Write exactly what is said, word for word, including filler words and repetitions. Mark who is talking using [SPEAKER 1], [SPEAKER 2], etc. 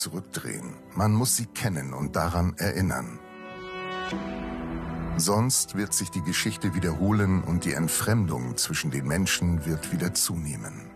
[SPEAKER 1] zurückdrehen. Man muss sie kennen und daran erinnern. Sonst wird sich die Geschichte wiederholen und die Entfremdung zwischen den Menschen wird wieder zunehmen.